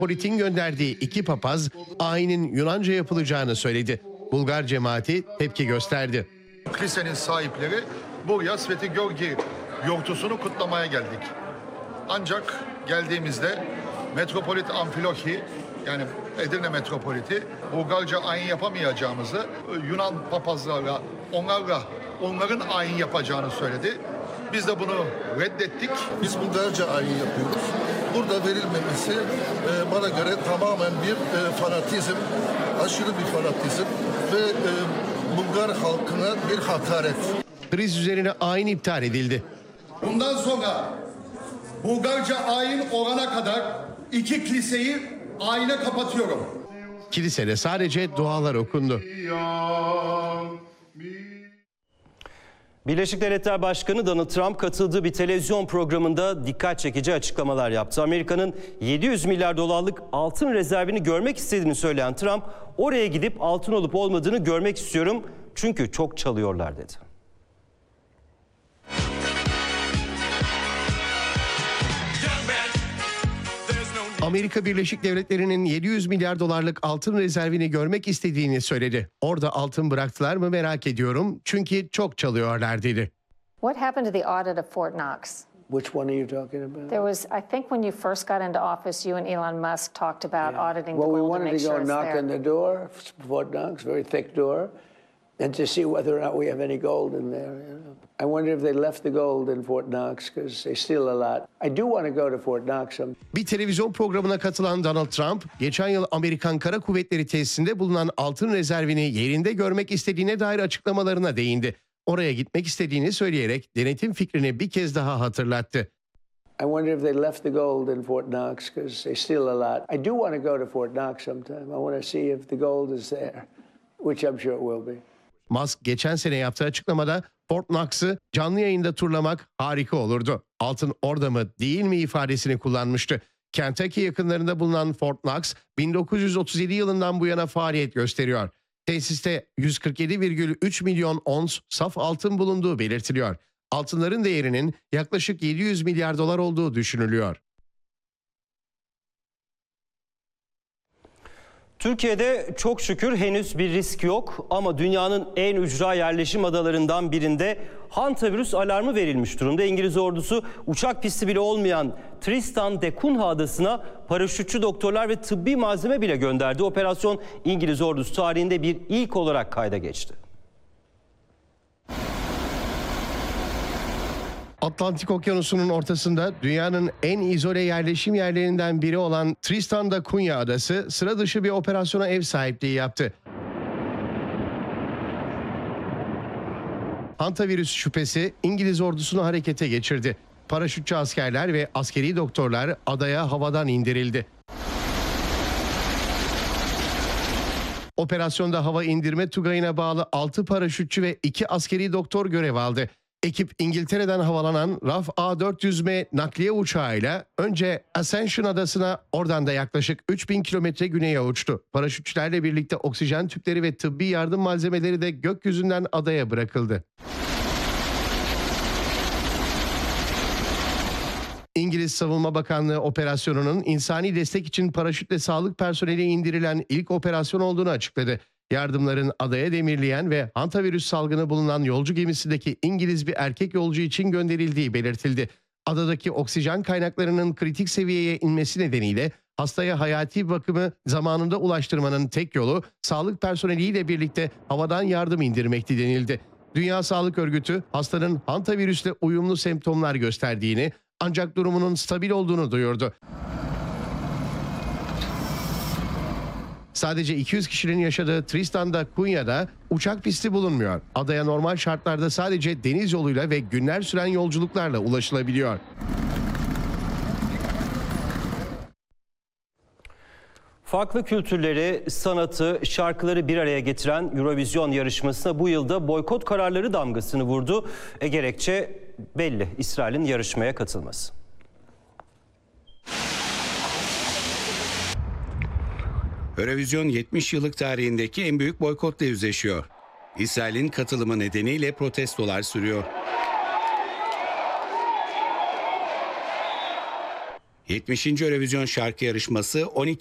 Metropolit'in gönderdiği 2 papaz ayinin Yunanca yapılacağını söyledi. Bulgar cemaati tepki gösterdi. Kilisenin sahipleri buraya Sveti Georgi yortusunu kutlamaya geldik. Ancak geldiğimizde Metropolit Amfilohi, yani Edirne Metropoliti, Bulgarca ayin yapamayacağımızı, Yunan papazlarla onların ayin yapacağını söyledi. Biz de bunu reddettik. Biz Bulgarca ayin yapıyoruz. Burada verilmemesi bana göre tamamen bir fanatizm, aşırı bir fanatizm ve Bulgar halkına bir hakaret. Kriz üzerine ayin iptal edildi. Bundan sonra Bulgarca ayin olana kadar 2 kiliseyi ayine kapatıyorum. Kilisede sadece dualar okundu. Birleşik Devletler Başkanı Donald Trump katıldığı bir televizyon programında dikkat çekici açıklamalar yaptı. Amerika'nın 700 milyar dolarlık altın rezervini görmek istediğini söyleyen Trump, oraya gidip altın olup olmadığını görmek istiyorum çünkü çok çalıyorlar dedi. Amerika Birleşik Devletleri'nin 700 milyar dolarlık altın rezervini görmek istediğini söyledi. Orada altın bıraktılar mı merak ediyorum çünkü çok çalıyorlar dedi. What happened to the audit of Fort Knox? Which one are you talking about? There was, I think when you first got into office, you and Elon Musk talked about auditing the Well, we gold to wanted make to sure go it's knock there. on the door, Fort Knox, very thick door, and to see whether or not we have any gold in there. You know? I wonder if they left the gold in Fort Knox because they steal a lot. I do want to go to Fort Knox. Bir televizyon programına katılan Donald Trump, geçen yıl Amerikan Kara Kuvvetleri tesisinde bulunan altın rezervini yerinde görmek istediğine dair açıklamalarına değindi. Oraya gitmek istediğini söyleyerek denetim fikrini bir kez daha hatırlattı. I wonder if they left the gold in Fort Knox because they steal a lot. I do want to go to Fort Knox sometime. I want to see if the gold is there, which I'm sure it will be. Musk geçen sene yaptığı açıklamada Fort Knox'ı canlı yayında turlamak harika olurdu. Altın orada mı değil mi ifadesini kullanmıştı. Kentucky yakınlarında bulunan Fort Knox 1937 yılından bu yana faaliyet gösteriyor. Tesiste 147,3 milyon ons saf altın bulunduğu belirtiliyor. Altınların değerinin yaklaşık 700 milyar dolar olduğu düşünülüyor. Türkiye'de çok şükür henüz bir risk yok ama dünyanın en ücra yerleşim adalarından birinde hantavirüs alarmı verilmiş durumda. İngiliz ordusu uçak pisti bile olmayan Tristan da Cunha adasına paraşütçü doktorlar ve tıbbi malzeme bile gönderdi. Operasyon İngiliz ordusu tarihinde bir ilk olarak kayda geçti. Atlantik Okyanusu'nun ortasında dünyanın en izole yerleşim yerlerinden biri olan Tristan da Cunha adası sıra dışı bir operasyona ev sahipliği yaptı. Hantavirüs şüphesi İngiliz ordusunu harekete geçirdi. Paraşütçü askerler ve askeri doktorlar adaya havadan indirildi. Operasyonda hava indirme tugayına bağlı 6 paraşütçü ve 2 askeri doktor görev aldı. Ekip İngiltere'den havalanan RAF A400M nakliye uçağıyla önce Ascension adasına, oradan da yaklaşık 3000 kilometre güneye uçtu. Paraşütçülerle birlikte oksijen tüpleri ve tıbbi yardım malzemeleri de gökyüzünden adaya bırakıldı. İngiliz Savunma Bakanlığı operasyonunun insani destek için paraşütle sağlık personeli indirilen ilk operasyon olduğunu açıkladı. Yardımların adaya demirleyen ve hantavirüs salgını bulunan yolcu gemisindeki İngiliz bir erkek yolcu için gönderildiği belirtildi. Adadaki oksijen kaynaklarının kritik seviyeye inmesi nedeniyle hastaya hayati bakımı zamanında ulaştırmanın tek yolu sağlık personeliyle birlikte havadan yardım indirmekti denildi. Dünya Sağlık Örgütü hastanın hantavirüsle uyumlu semptomlar gösterdiğini ancak durumunun stabil olduğunu duyurdu. Sadece 200 kişinin yaşadığı Tristan da Cunha'da uçak pisti bulunmuyor. Adaya normal şartlarda sadece deniz yoluyla ve günler süren yolculuklarla ulaşılabiliyor. Farklı kültürleri, sanatı, şarkıları bir araya getiren Eurovision yarışmasına bu yılda boykot kararları damgasını vurdu. Gerekçe belli: İsrail'in yarışmaya katılması. Eurovision 70 yıllık tarihindeki en büyük boykotla yüzleşiyor. İsrail'in katılımı nedeniyle protestolar sürüyor. 70. Eurovision şarkı yarışması 12